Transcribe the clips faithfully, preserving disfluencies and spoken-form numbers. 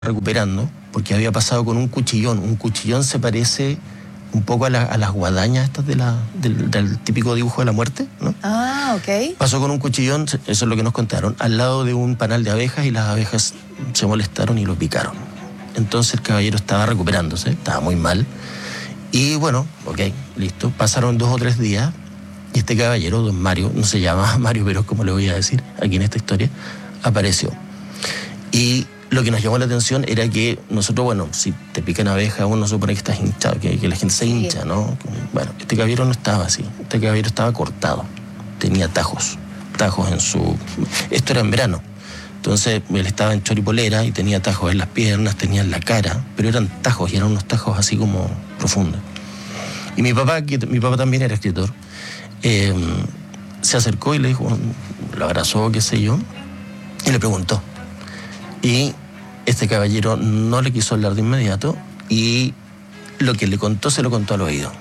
recuperando, porque había pasado con un cuchillón. Un cuchillón se parece un poco a, la, a las guadañas estas de la, del, del típico dibujo de la muerte, ¿no? Ah, ok. Pasó con un cuchillón, eso es lo que nos contaron, al lado de un panal de abejas, y las abejas se molestaron y lo picaron. Entonces el caballero estaba recuperándose, estaba muy mal. Y bueno, ok, listo. Pasaron dos o tres días y este caballero, don Mario, no se llama Mario, pero como le voy a decir aquí en esta historia, apareció. Y lo que nos llamó la atención era que nosotros, bueno, si te pican abejas, uno supone que estás hinchado, que, que la gente se hincha, ¿no? Bueno, este caballero no estaba así. Este caballero estaba cortado. Tenía tajos. Tajos en su... Esto era en verano. Entonces, él estaba en choripolera y tenía tajos en las piernas, tenía en la cara, pero eran tajos y eran unos tajos así como profundos. Y mi papá, que mi papá también era escritor, eh, se acercó y le dijo, lo abrazó, qué sé yo, y le preguntó. Y este caballero no le quiso hablar de inmediato y lo que le contó se lo contó al oído.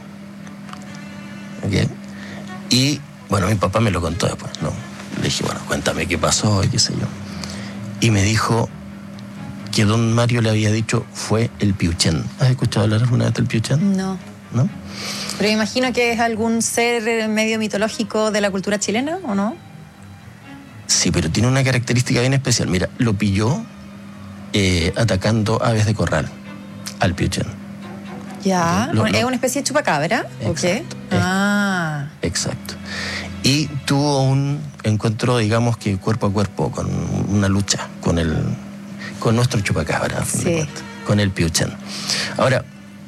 ¿Okay? Y bueno, mi papá me lo contó después, ¿no? Le dije, bueno, cuéntame qué pasó y qué sé yo. Y me dijo que don Mario le había dicho fue el Piuchén. ¿Has escuchado hablar alguna vez del Piuchén? No. ¿No? Pero me imagino que es algún ser medio mitológico de la cultura chilena, ¿o no? Sí, pero tiene una característica bien especial. Mira, lo pilló eh, atacando aves de corral al Piuchén. Ya, Lo, lo, es una especie de chupacabra, ¿o qué? Ah. Exacto. Y tuvo un encuentro, digamos que cuerpo a cuerpo, con una lucha con el, con nuestro chupacabra, a fin sí. de cuentas, con el Piuchén. Ahora,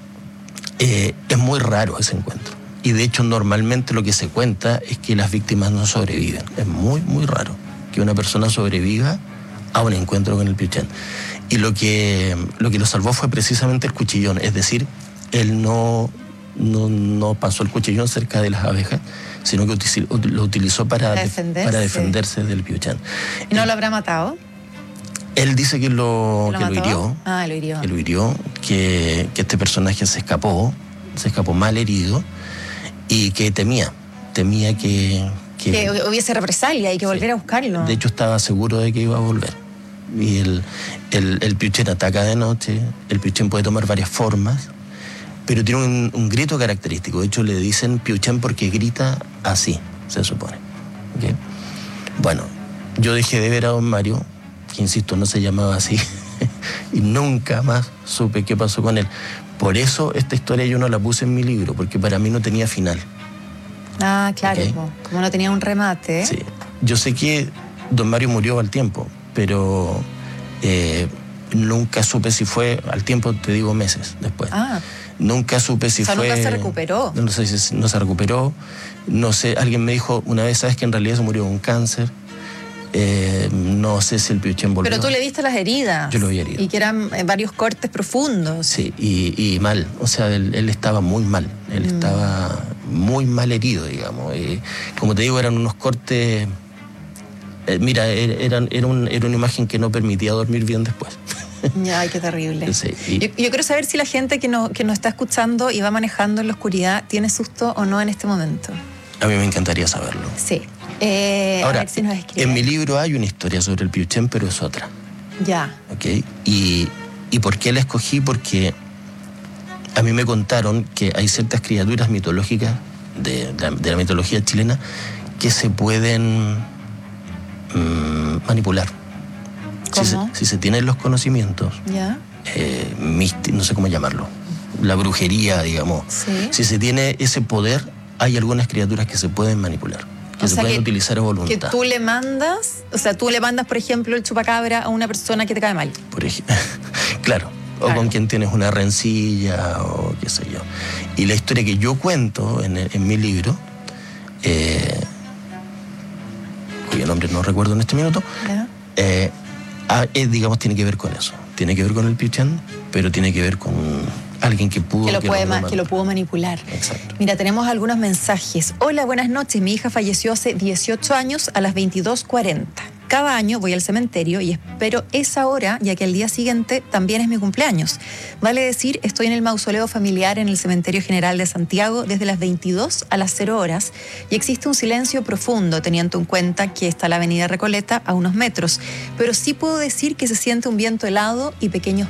eh, es muy raro ese encuentro. Y de hecho, normalmente lo que se cuenta es que las víctimas no sobreviven. Es muy, muy raro que una persona sobreviva a un encuentro con el Piuchén. Y lo que, lo que lo salvó fue precisamente el cuchillón. Es decir, él no, no, no pasó el cuchillón cerca de las abejas, sino que lo utilizó para, para, defenderse. para defenderse del Piuchén. ¿Y no lo habrá matado? Él dice que lo, ¿Lo, que lo hirió. Ah, lo hirió. Que lo hirió, que, que este personaje se escapó, se escapó mal herido y que temía, temía que... Que, que hubiese represalia y que volviera sí. a buscarlo. De hecho, estaba seguro de que iba a volver. Y el, el, el Piuchén ataca de noche, el Piuchén puede tomar varias formas, pero tiene un, un grito característico. De hecho, le dicen Piuchén porque grita así, se supone. ¿Okay? Bueno, yo dejé de ver a don Mario, que insisto, no se llamaba así, y nunca más supe qué pasó con él. Por eso esta historia yo no la puse en mi libro, porque para mí no tenía final. Ah, claro, ¿Okay? Como no tenía un remate. Sí, yo sé que don Mario murió al tiempo, pero eh, nunca supe si fue, al tiempo te digo meses después. Ah. Nunca supe si o sea, fue... nunca se recuperó. No sé si no se recuperó, no sé, alguien me dijo una vez, ¿sabes que en realidad se murió de un cáncer? Eh, no sé si el Piuchén volvió. Pero tú le viste las heridas. Yo lo vi herido. Y que eran varios cortes profundos. Sí, y, y mal, o sea, él, él estaba muy mal, él mm. estaba muy mal herido, digamos. Y, como te digo, eran unos cortes... Eh, mira, eran, era, un, era una imagen que no permitía dormir bien después. Ay, qué terrible. Sí, y... yo, yo quiero saber si la gente que, no, que nos está escuchando y va manejando en la oscuridad tiene susto o no en este momento. A mí me encantaría saberlo. Sí. Eh, Ahora, a ver si nos escribe. En mi libro hay una historia sobre el Piuchén, pero es otra. Ya. ¿Ok? Y, ¿Y por qué la escogí? Porque a mí me contaron que hay ciertas criaturas mitológicas de, de, de la mitología chilena que se pueden mmm, manipular. ¿Cómo? Si se, si se tienen los conocimientos, ¿Ya? Eh, misti, no sé cómo llamarlo, la brujería, digamos. ¿Sí? Si se tiene ese poder, hay algunas criaturas que se pueden manipular, que o se sea pueden que, utilizar a voluntad. Que tú le mandas, o sea, tú le mandas, por ejemplo, el chupacabra a una persona que te cae mal. Por ejemplo, claro. O claro. con quien tienes una rencilla o qué sé yo. Y la historia que yo cuento en, en mi libro, eh, cuyo nombre no recuerdo en este minuto, eh, eh, digamos, tiene que ver con eso. Tiene que ver con el Piuchén, pero tiene que ver con alguien que pudo... Que lo, que puede, lo, lo que lo pudo manipular. Exacto. Mira, tenemos algunos mensajes. Hola, buenas noches. Mi hija falleció hace dieciocho años a las veintidós cuarenta. Cada año voy al cementerio y espero esa hora, ya que al día siguiente también es mi cumpleaños. Vale decir, estoy en el mausoleo familiar en el Cementerio General de Santiago desde las veintidós a las cero horas y existe un silencio profundo, teniendo en cuenta que está la avenida Recoleta a unos metros. Pero sí puedo decir que se siente un viento helado y pequeños